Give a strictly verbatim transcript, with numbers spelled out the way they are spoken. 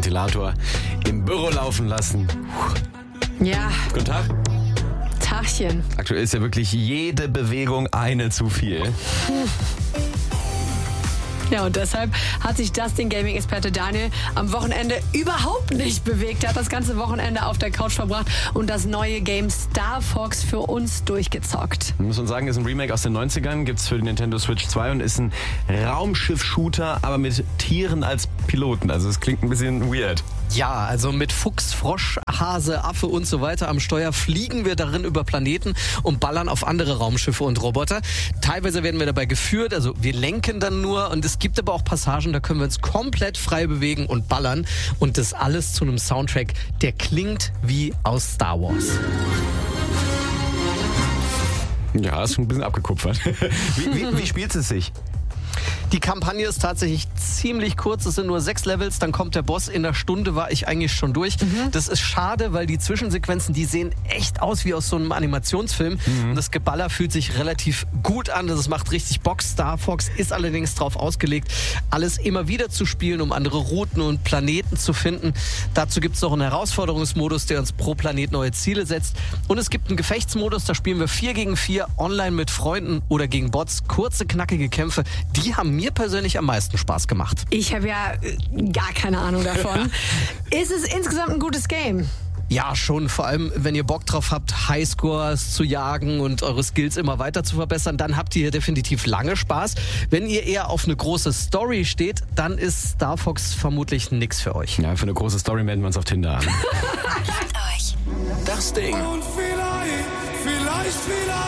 Ventilator im Büro laufen lassen. Ja, Guten Tag. Tachchen. Aktuell ist ja wirklich jede Bewegung eine zu viel. Ja, und deshalb hat sich Dustin Gaming-Experte Daniel am Wochenende überhaupt nicht bewegt. Er hat das ganze Wochenende auf der Couch verbracht und das neue Game Star Fox für uns durchgezockt. Muss man sagen, ist ein Remake aus den neunzigern, gibt's für die Nintendo Switch zwei und ist ein Raumschiff-Shooter, aber mit Tieren als Piloten. Also es klingt ein bisschen weird. Ja, also mit Fuchs, Frosch, Hase, Affe und so weiter am Steuer fliegen wir darin über Planeten und ballern auf andere Raumschiffe und Roboter. Teilweise werden wir dabei geführt, also wir lenken dann nur, und es gibt aber auch Passagen, da können wir uns komplett frei bewegen und ballern, und das alles zu einem Soundtrack, der klingt wie aus Star Wars. Ja, ist schon ein bisschen abgekupfert. Wie, wie, wie spielt es sich? Die Kampagne ist tatsächlich ziemlich kurz, es sind nur sechs Levels, dann kommt der Boss, in einer Stunde war ich eigentlich schon durch. Mhm. Das ist schade, weil die Zwischensequenzen, die sehen echt aus wie aus so einem Animationsfilm. Mhm. Und das Geballer fühlt sich relativ gut an, das macht richtig Bock. Star Fox ist allerdings darauf ausgelegt, alles immer wieder zu spielen, um andere Routen und Planeten zu finden. Dazu gibt es noch einen Herausforderungsmodus, der uns pro Planet neue Ziele setzt. Und es gibt einen Gefechtsmodus, da spielen wir vier gegen vier online mit Freunden oder gegen Bots. Kurze, knackige Kämpfe, die haben mir persönlich am meisten Spaß gemacht. Ich habe ja äh, gar keine Ahnung davon. Ist es insgesamt ein gutes Game? Ja, schon. Vor allem, wenn ihr Bock drauf habt, Highscores zu jagen und eure Skills immer weiter zu verbessern, dann habt ihr hier definitiv lange Spaß. Wenn ihr eher auf eine große Story steht, dann ist Star Fox vermutlich nix für euch. Ja, für eine große Story melden wir uns auf Tinder an. Das Ding. Und vielleicht, vielleicht, vielleicht